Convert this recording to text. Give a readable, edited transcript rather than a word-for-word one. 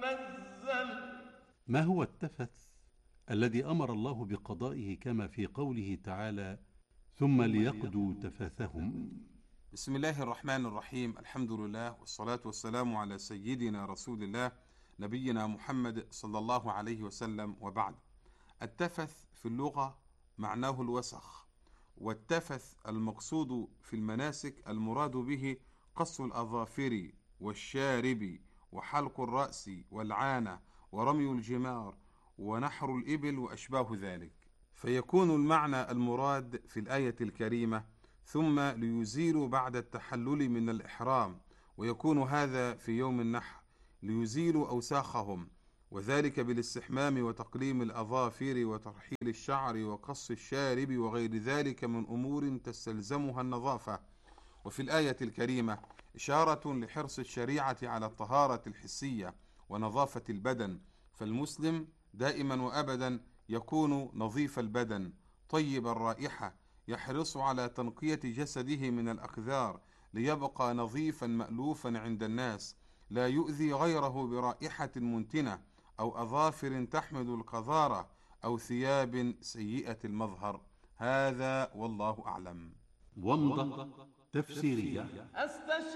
منزل. ما هو التفث الذي أمر الله بقضائه كما في قوله تعالى ثم ليقضوا تفثهم؟ بسم الله الرحمن الرحيم. الحمد لله والصلاة والسلام على سيدنا رسول الله نبينا محمد صلى الله عليه وسلم، وبعد. التفث في اللغة معناه الوسخ، والتفث المقصود في المناسك المراد به قص الأظافر والشارب وحلق الرأس والعانة ورمي الجمار ونحر الإبل وأشباه ذلك. فيكون المعنى المراد في الآية الكريمة ثم ليزيلوا بعد التحلل من الإحرام، ويكون هذا في يوم النحر ليزيلوا أوساخهم، وذلك بالاستحمام وتقليم الأظافر وترحيل الشعر وقص الشارب وغير ذلك من أمور تستلزمها النظافة. وفي الآية الكريمة إشارة لحرص الشريعة على الطهارة الحسية ونظافة البدن، فالمسلم دائما وأبدا يكون نظيف البدن طيب الرائحة، يحرص على تنقية جسده من الأقذار ليبقى نظيفا مألوفا عند الناس، لا يؤذي غيره برائحة منتنة أو أظافر تحمل القذارة أو ثياب سيئة المظهر. هذا والله أعلم. ومضة تفسيرية.